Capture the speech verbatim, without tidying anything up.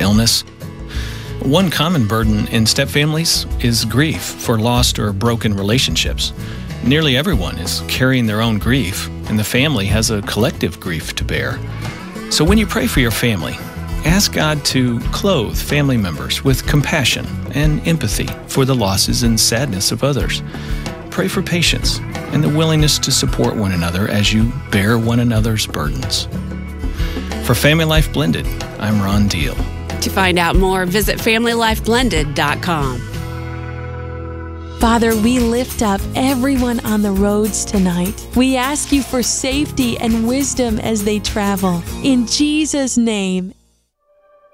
illness. One common burden in stepfamilies is grief for lost or broken relationships. Nearly everyone is carrying their own grief, and the family has a collective grief to bear. So when you pray for your family, ask God to clothe family members with compassion and empathy for the losses and sadness of others. Pray for patience and the willingness to support one another as you bear one another's burdens. For Family Life Blended, I'm Ron Deal. To find out more, visit family life blended dot com. Father, we lift up everyone on the roads tonight. We ask you for safety and wisdom as they travel. In Jesus' name,